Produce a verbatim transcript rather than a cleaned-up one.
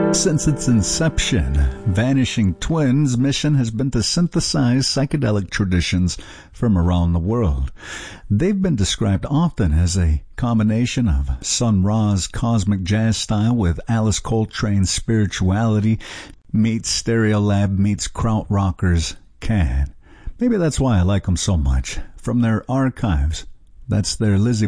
Since its inception, Vanishing Twins' mission has been to synthesize psychedelic traditions from around the world. They've been described often as a combination of Sun Ra's cosmic jazz style with Alice Coltrane's spirituality meets Stereolab meets Krautrockers can. Maybe that's why I like them so much. From their archives, that's their Lizzie